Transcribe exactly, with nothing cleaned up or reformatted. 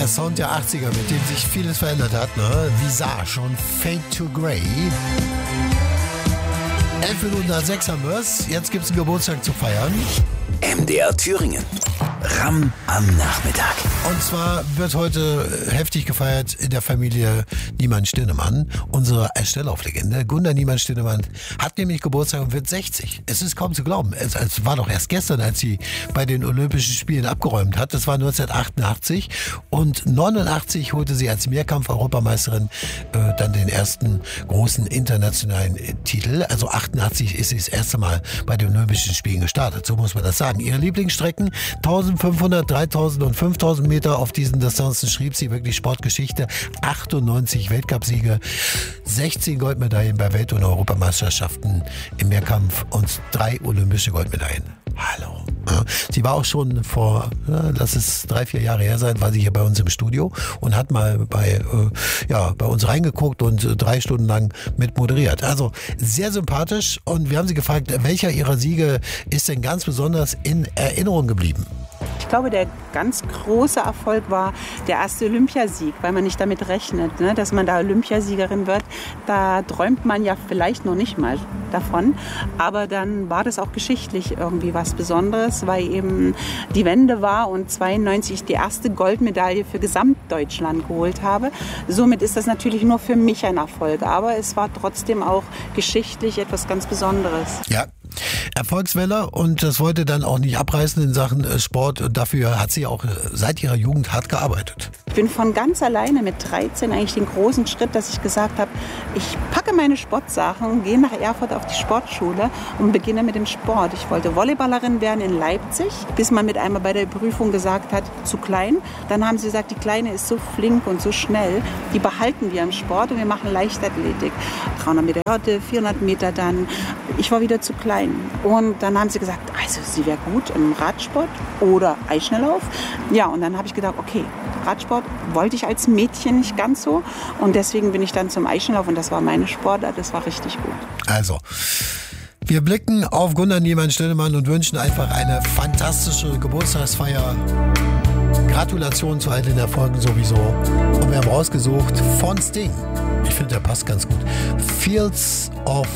der Sound der achtziger, mit dem sich vieles verändert hat, ne? Visage und Fade to Grey. elf Minuten nach sechs haben wir's. Jetzt gibt's einen Geburtstag zu feiern. M D R Thüringen. Ram am Nachmittag. Und zwar wird heute heftig gefeiert in der Familie Niemann-Stinnemann. Unsere Schnelllauflegende Gunda Niemann-Stinnemann hat nämlich Geburtstag und wird sechzig. Es ist kaum zu glauben. Es, es war doch erst gestern, als sie bei den Olympischen Spielen abgeräumt hat. Das war neunzehnhundertachtundachtzig. Und neunundachtzig holte sie als Mehrkampf-Europameisterin äh, dann den ersten großen internationalen äh, Titel. Also achtundachtzig ist sie das erste Mal bei den Olympischen Spielen gestartet. So muss man das sagen. Ihre Lieblingsstrecken eintausendfünfhundert, dreitausend und fünftausend Meter. Auf diesen Distanzen schrieb sie wirklich Sportgeschichte. achtundneunzig Weltcupsiege, sechzehn Goldmedaillen bei Welt- und Europameisterschaften im Mehrkampf und drei olympische Goldmedaillen. Hallo. Ja, sie war auch schon vor, ja, lass es drei, vier Jahre her sein, war sie hier bei uns im Studio und hat mal bei, äh, ja, bei uns reingeguckt und äh, drei Stunden lang mit moderiert. Also sehr sympathisch und wir haben sie gefragt, welcher ihrer Siege ist denn ganz besonders in Erinnerung geblieben? Ich glaube, der ganz große Erfolg war der erste Olympiasieg, weil man nicht damit rechnet, ne, dass man da Olympiasiegerin wird. Da träumt man ja vielleicht noch nicht mal davon. Aber dann war das auch geschichtlich irgendwie was Besonderes, weil eben die Wende war und zweiundneunzig die erste Goldmedaille für Gesamtdeutschland geholt habe. Somit ist das natürlich nur für mich ein Erfolg. Aber es war trotzdem auch geschichtlich etwas ganz Besonderes. Ja. Erfolgswelle und das wollte dann auch nicht abreißen in Sachen Sport. Und dafür hat sie auch seit ihrer Jugend hart gearbeitet. Ich bin von ganz alleine mit dreizehn eigentlich den großen Schritt, dass ich gesagt habe, ich packe meine Sportsachen, gehe nach Erfurt auf die Sportschule und beginne mit dem Sport. Ich wollte Volleyballerin werden in Leipzig, bis man mit einmal bei der Prüfung gesagt hat, zu klein. Dann haben sie gesagt, die Kleine ist so flink und so schnell, die behalten wir im Sport und wir machen Leichtathletik. dreihundert Meter Hürde, vierhundert Meter dann. Ich war wieder zu klein. Und dann haben sie gesagt, also sie wäre gut im Radsport oder Eisschnelllauf. Ja, und dann habe ich gedacht, okay, Radsport wollte ich als Mädchen nicht ganz so. Und deswegen bin ich dann zum Eisschnelllauf und das war meine Sportart, das war richtig gut. Also, wir blicken auf Gunda Niemann-Stinnemann und wünschen einfach eine fantastische Geburtstagsfeier. Gratulation zu all den Erfolgen sowieso. Und wir haben rausgesucht von Sting. Ich finde, der passt ganz gut. Fields of